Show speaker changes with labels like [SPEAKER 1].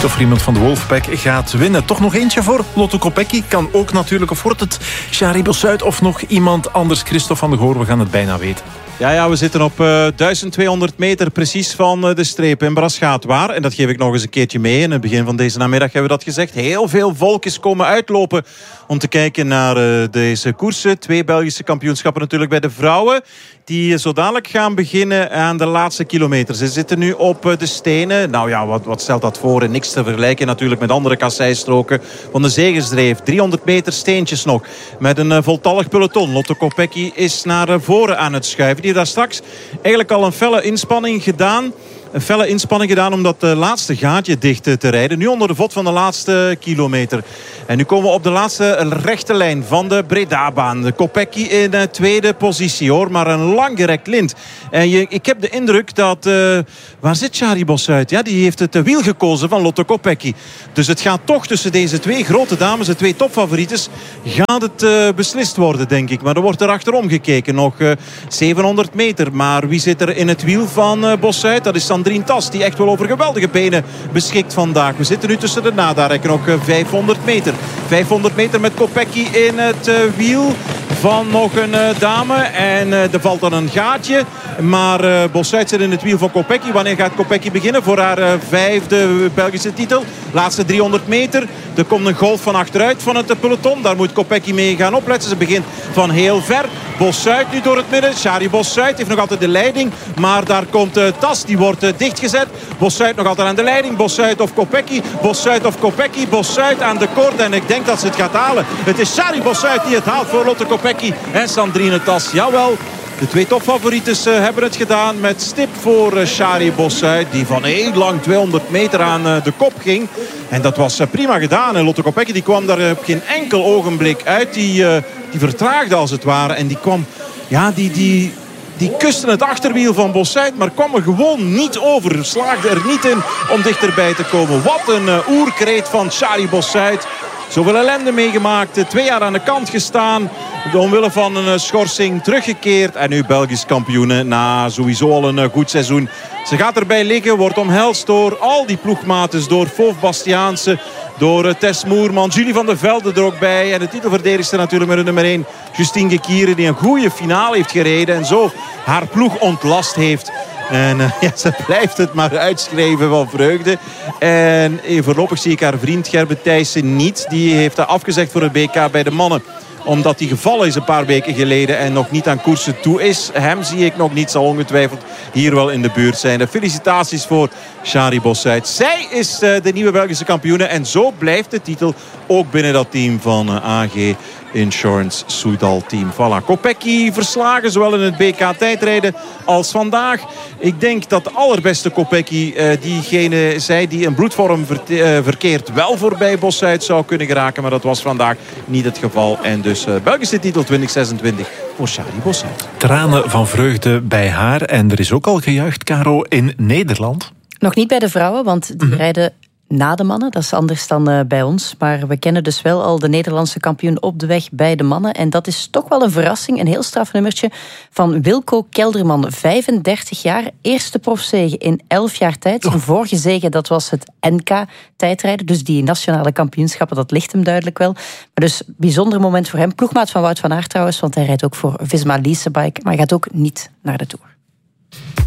[SPEAKER 1] benieuwd of er iemand van de Wolfpack gaat winnen. Toch nog eentje voor Lotto Kopecky. Kan ook natuurlijk. Of wordt het Shari Bossuit of nog iemand anders? Christophe van de Goor, we gaan het bijna weten.
[SPEAKER 2] Ja, we zitten op 1200 meter precies van de streep in Braschaat. Waar, en dat geef ik nog eens een keertje mee. In het begin van deze namiddag hebben we dat gezegd. Heel veel volk is komen uitlopen om te kijken naar deze koersen. 2 Belgische kampioenschappen natuurlijk bij de vrouwen. Die zo dadelijk gaan beginnen aan de laatste kilometer. Ze zitten nu op de stenen. Nou ja, wat stelt dat voor? Niks te vergelijken natuurlijk met andere kasseistroken van de Zegersdreef. 300 meter steentjes nog. Met een voltallig peloton. Lotto Kopecky is naar voren aan het schuiven. Die heeft daar straks eigenlijk al een felle inspanning gedaan. Een felle inspanning gedaan om dat laatste gaatje dicht te rijden. Nu onder de vod van de laatste kilometer. En nu komen we op de laatste rechte lijn van de Breda-baan. De Kopecky in tweede positie, hoor. Maar een langgerekt lint. En ik heb de indruk dat... waar zit Shari Bossuit? Ja, die heeft het wiel gekozen van Lotto Kopecky. Dus het gaat toch tussen deze twee grote dames, de twee topfavorieten, gaat het beslist worden, denk ik. Maar er wordt er achterom gekeken. Nog 700 meter. Maar wie zit er in het wiel van Bossuit? Dat is Sandrine Tas, die echt wel over geweldige benen beschikt vandaag. We zitten nu tussen de nadarekken. Nog 500 meter. 500 meter met Kopecky in het wiel van nog een dame. En er valt dan een gaatje. Maar Bossuit zit in het wiel van Kopecky. Wanneer gaat Kopecky beginnen voor haar 5e Belgische titel? Laatste 300 meter. Er komt een golf van achteruit van het peloton. Daar moet Kopecky mee gaan opletten. Ze begint van heel ver. Bossuit nu door het midden. Shari Bossuit heeft nog altijd de leiding. Maar daar komt Tas. Die wordt dichtgezet. Bossuit nog altijd aan de leiding. Bossuit of Kopecky. Bossuit of Kopecky. Bossuit aan de koord. En ik denk dat ze het gaat halen. Het is Shari Bossuit die het haalt voor Lotto Kopecky en Sandrine Tas. Jawel. De twee topfavorieten hebben het gedaan met stip voor Shari Bossuit. Die van heel lang 200 meter aan de kop ging. En dat was prima gedaan. En Lotto Kopecky die kwam daar op geen enkel ogenblik uit. Die vertraagde als het ware. En die kwam... Ja, die kuste het achterwiel van Bossuit, maar kwam er gewoon niet over. Slaagde er niet in om dichterbij te komen. Wat een oerkreet van Shari Bossuit. Zoveel ellende meegemaakt. 2 jaar aan de kant gestaan. Omwille van een schorsing teruggekeerd. En nu Belgisch kampioene na sowieso al een goed seizoen. Ze gaat erbij liggen. Wordt omhelst door al die ploegmates. Door Fauve Bastiaanse. Door Tess Moerman. Julie van der Velde er ook bij. En de titelverdedigster natuurlijk met de nummer 1. Justine Gekieren. Die een goede finale heeft gereden. En zo haar ploeg ontlast heeft. En ze blijft het maar uitschrijven van vreugde. En voorlopig zie ik haar vriend Gerben Thijssen niet. Die heeft afgezegd voor het BK bij de mannen. Omdat hij gevallen is een paar weken geleden en nog niet aan koersen toe is. Hem zie ik nog niet, zal ongetwijfeld hier wel in de buurt zijn. De felicitaties voor Shari Bossuit. Zij is de nieuwe Belgische kampioene. En zo blijft de titel ook binnen dat team van AG Insurance Soudal Team. Voilà, Kopecky verslagen, zowel in het BK tijdrijden als vandaag. Ik denk dat de allerbeste Kopecky, diegene zij die een bloedvorm verkeert, wel voorbij Bossuit zou kunnen geraken. Maar dat was vandaag niet het geval. En dus Belgische titel 2026 voor Shari Bossuit.
[SPEAKER 1] Tranen van vreugde bij haar. En er is ook al gejuicht, Caro, in Nederland.
[SPEAKER 3] Nog niet bij de vrouwen, want die rijden na de mannen. Dat is anders dan bij ons. Maar we kennen dus wel al de Nederlandse kampioen op de weg bij de mannen. En dat is toch wel een verrassing. Een heel straf nummertje van Wilco Kelderman. 35 jaar. Eerste profzege in 11 jaar tijd. Zijn vorige zege, dat was het NK-tijdrijden. Dus die nationale kampioenschappen, dat ligt hem duidelijk wel. Maar dus bijzonder moment voor hem. Ploegmaat van Wout van Aert trouwens. Want hij rijdt ook voor Visma Leasebike. Maar hij gaat ook niet naar de Tour.